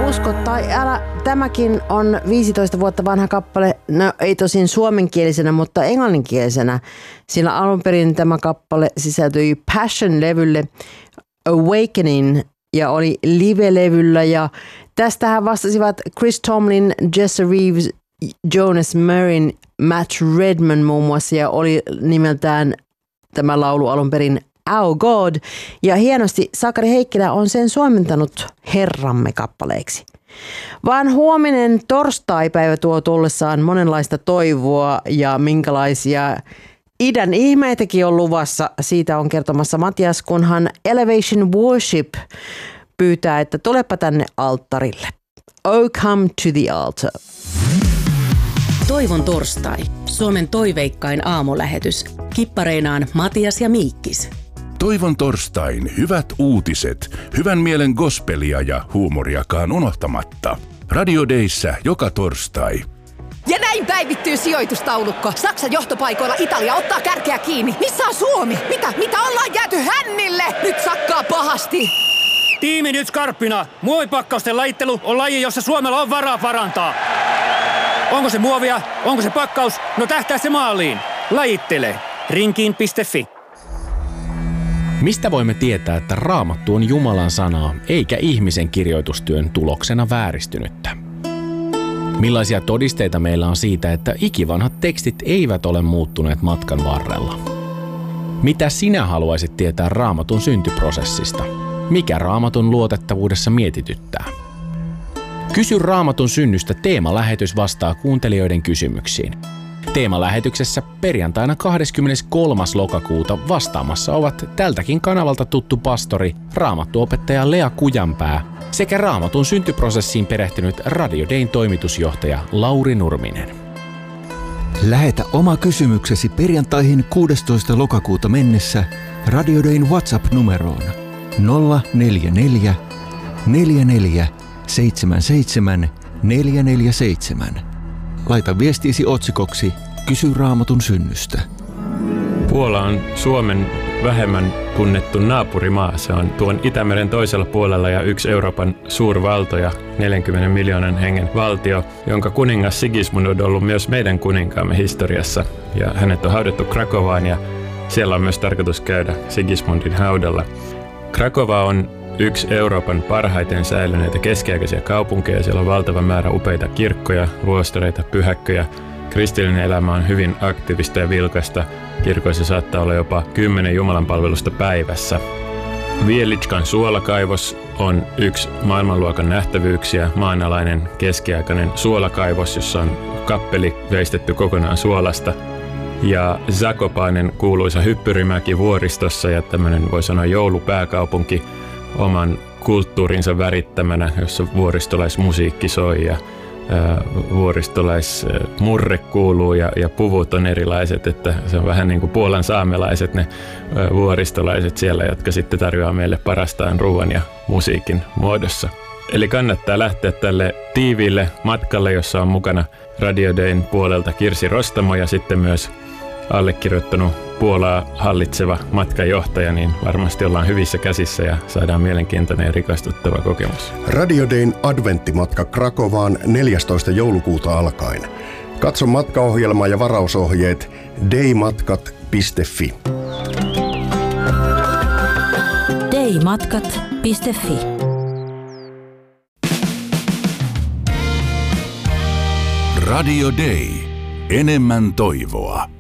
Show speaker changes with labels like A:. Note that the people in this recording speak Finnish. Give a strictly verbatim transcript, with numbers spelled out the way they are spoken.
A: usko tai älä, tämäkin on viisitoista vuotta vanha kappale, no ei tosin suomenkielisenä, mutta englanninkielisenä, sillä alun perin tämä kappale sisältyi Passion-levylle Awakening ja oli live-levyllä ja tästähän vastasivat Chris Tomlin, Jesse Reeves, Jonas Marin, Matt Redman muun muassa ja oli nimeltään tämä laulu alun perin Our God. Ja hienosti Sakari Heikkilä on sen suomentanut Herramme kappaleeksi. Vaan huominen torstaipäivä tuo tullessaan monenlaista toivoa ja minkälaisia idän ihmeitäkin on luvassa. Siitä on kertomassa Matias, kunhan Elevation Worship pyytää, että tulepa tänne alttarille. Oh, come to the altar.
B: Toivon torstai. Suomen toiveikkain aamulähetys. Kippareinaan Matias ja Miikkis.
C: Toivon torstain hyvät uutiset, hyvän mielen gospelia ja huumoriakaan unohtamatta. Radio Dayssä joka torstai.
D: Ja näin päivittyy sijoitustaulukko. Saksan johtopaikoilla Italia ottaa kärkeä kiinni. Missä on Suomi? Mitä? Mitä ollaan jääty hännille? Nyt sakkaa pahasti.
E: Tiimi nyt skarppina. Muovipakkausten lajittelu on laji, jossa Suomella on varaa parantaa. Onko se muovia? Onko se pakkaus? No tähtää se maaliin. Lajittele. Rinkiin piste fi.
F: Mistä voimme tietää, että Raamattu on Jumalan sanaa, eikä ihmisen kirjoitustyön tuloksena vääristynyttä? Millaisia todisteita meillä on siitä, että ikivanhat tekstit eivät ole muuttuneet matkan varrella? Mitä sinä haluaisit tietää Raamatun syntyprosessista? Mikä Raamatun luotettavuudessa mietityttää? Kysy Raamatun synnystä teemalähetys vastaa kuuntelijoiden kysymyksiin. Teemalähetyksessä perjantaina kahdeskymmeneskolmas lokakuuta vastaamassa ovat tältäkin kanavalta tuttu pastori, raamattuopettaja Lea Kujanpää sekä Raamatun syntyprosessiin perehtynyt Radio Dayn toimitusjohtaja Lauri Nurminen.
G: Lähetä oma kysymyksesi perjantaihin kuudestoista lokakuuta mennessä Radio Dayn WhatsApp-numeroon nolla neljä neljä neljä neljä seitsemän seitsemän neljä neljä seitsemän. Laita viestiisi otsikoksi Kysy Raamatun synnystä.
H: Puola on Suomen vähemmän tunnettu naapurimaa. Se on tuon Itämeren toisella puolella ja yksi Euroopan suurvaltoja, neljänkymmenen miljoonan hengen valtio, jonka kuningas Sigismund on ollut myös meidän kuninkaamme historiassa. Ja hänet on haudattu Krakovaan ja siellä on myös tarkoitus käydä Sigismundin haudalla. Krakova on yksi Euroopan parhaiten säilyneitä keskiaikaisia kaupunkeja. Siellä on valtava määrä upeita kirkkoja, luostareita, pyhäkköjä. Kristillinen elämä on hyvin aktiivista ja vilkasta. Kirkoissa saattaa olla jopa kymmenen jumalanpalvelusta päivässä. Vielitskan suolakaivos on yksi maailmanluokan nähtävyyksiä, maanalainen keskiaikainen suolakaivos, jossa on kappeli veistetty kokonaan suolasta. Ja Zakopanen kuuluisa hyppyrimäki vuoristossa ja tämmöinen voi sanoa joulupääkaupunki oman kulttuurinsa värittämänä, jossa vuoristolaismusiikki soi ja ää, vuoristolaismurre kuuluu ja, ja puvut on erilaiset, että se on vähän niin kuin Puolan saamelaiset ne ää, vuoristolaiset siellä, jotka sitten tarjoaa meille parastaan ruoan ja musiikin muodossa. Eli kannattaa lähteä tälle tiiviille matkalle, jossa on mukana Radio Dayn puolelta Kirsi Rostamo ja sitten myös allekirjoittanut Puolaa hallitseva matkajohtaja, niin varmasti ollaan hyvissä käsissä ja saadaan mielenkiintoinen ja rikastuttava kokemus.
I: Radio Dayn adventtimatka Krakovaan neljästoista joulukuuta alkaen. Katso matkaohjelma ja varausohjeet daymatkat piste fi.
B: daymatkat piste fi.
C: Radio Day. Enemmän toivoa.